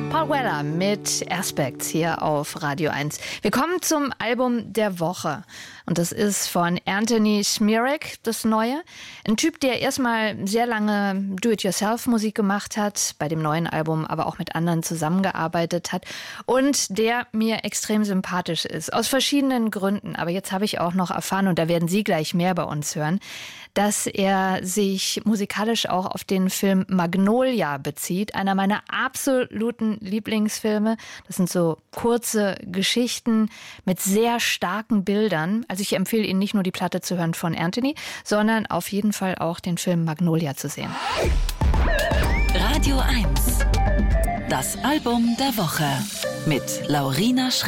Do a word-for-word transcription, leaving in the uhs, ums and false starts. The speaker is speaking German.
Paul Weller mit Aspects hier auf Radio eins. Wir kommen zum Album der Woche. Und das ist von Anthony Smirak, das Neue. Ein Typ, der erstmal sehr lange Do-it-yourself-Musik gemacht hat, bei dem neuen Album aber auch mit anderen zusammengearbeitet hat und der mir extrem sympathisch ist, aus verschiedenen Gründen. Aber jetzt habe ich auch noch erfahren, und da werden Sie gleich mehr bei uns hören, dass er sich musikalisch auch auf den Film Magnolia bezieht, einer meiner absoluten Lieblingsfilme. Das sind so kurze Geschichten mit sehr starken Bildern. Also ich empfehle Ihnen nicht nur die Platte zu hören von Anthony, sondern auf jeden Fall auch den Film Magnolia zu sehen. Radio eins. Das Album der Woche mit Laurina Schreck.